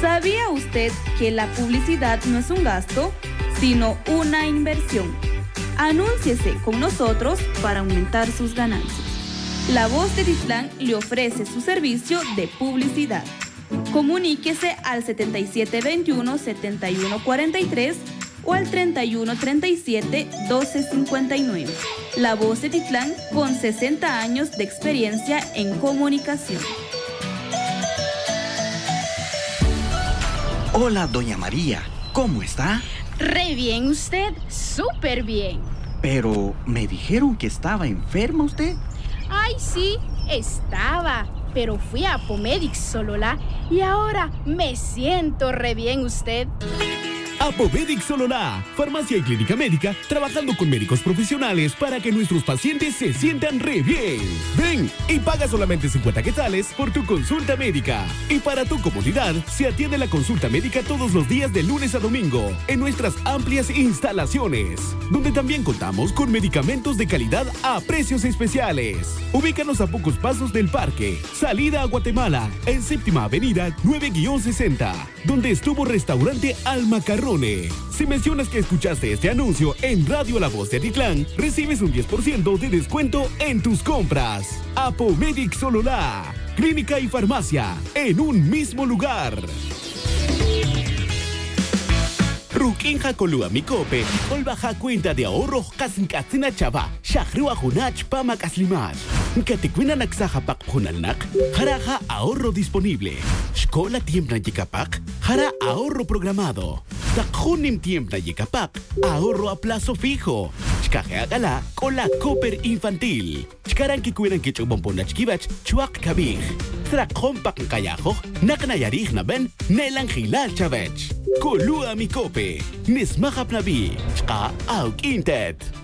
¿Sabía usted que la publicidad no es un gasto, sino una inversión? Anúnciese con nosotros para aumentar sus ganancias. La Voz de Titlán le ofrece su servicio de publicidad. Comuníquese al 7721-7143 o al 3137-1259. La Voz de Titlán con 60 años de experiencia en comunicación. Hola, doña María. ¿Cómo está? Re bien usted, súper bien. Pero me dijeron que estaba enferma usted. Ay, sí, estaba. Pero fui a Apomedic Sololá y ahora me siento re bien usted. Apomedic Sololá, farmacia y clínica médica, trabajando con médicos profesionales para que nuestros pacientes se sientan re bien. Ven y paga solamente 50 quetzales por tu consulta médica. Y para tu comodidad, se atiende la consulta médica todos los días de lunes a domingo en nuestras amplias instalaciones, donde también contamos con medicamentos de calidad a precios especiales. Ubícanos a pocos pasos del parque, salida a Guatemala, en Séptima Avenida 9-60, donde estuvo restaurante Al Macarrón. Si mencionas que escuchaste este anuncio en Radio La Voz de Titlán, recibes un 10% de descuento en tus compras. Apomedic Sololá, clínica y farmacia en un mismo lugar. Rukinja Colua Mikope, Olbaja cuenta de ahorro Kasinkatsina Chava, Shahrua Hunach Pama Kaslimat. Katekwina Naksaja Pak Hunalnak, Jaraja ahorro disponible. Escola Tiempna Yikapak, Jara ahorro programado. Takhunim Tiempna Yikapak, ahorro a plazo fijo. Chkaje Agala, Cola Cooper Infantil. Chkaran Kikuiran Kichubomponach Kibach, Chuak Kabij. Trakon Pak Kayajo, Naknayarij Naben, Nelan Hilal Chavech. Colua Mikope, Nismahap Nabi, Chka Auk Intet.